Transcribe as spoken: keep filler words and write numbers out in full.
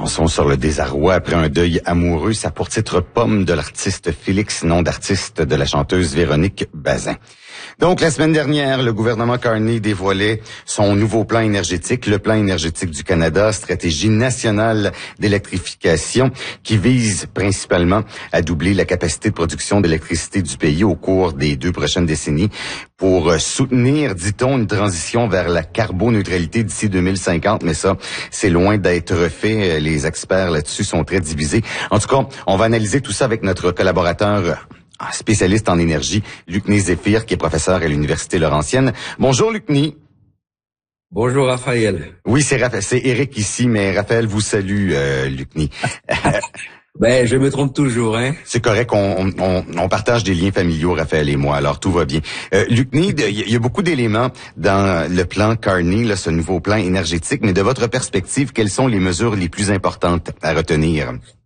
chanson sur le désarroi après un deuil amoureux, ça pour titre Pomme de l'artiste Félix, nom d'artiste de la chanteuse Véronique Bazin. Donc, la semaine dernière, le gouvernement Carney dévoilait son nouveau plan énergétique, le plan énergétique du Canada, stratégie nationale d'électrification, qui vise principalement à doubler la capacité de production d'électricité du pays au cours des deux prochaines décennies pour soutenir, dit-on, une transition vers la carboneutralité d'ici deux mille cinquante. Mais ça, c'est loin d'être fait. Les experts là-dessus sont très divisés. En tout cas, on va analyser tout ça avec notre collaborateur spécialiste en énergie, Luc-Né Zéphyr, qui est professeur à l'Université Laurentienne. Bonjour, Luc-Né. Bonjour, Raphaël. Oui, c'est Raphaël, c'est Éric ici, mais Raphaël vous salue, euh, Luc-Né. Ben, je me trompe toujours, hein. C'est correct, on, on, on partage des liens familiaux, Raphaël et moi, alors tout va bien. Euh, Luc-Né, il y a beaucoup d'éléments dans le plan Carney, là, ce nouveau plan énergétique, mais de votre perspective, quelles sont les mesures les plus importantes à retenir?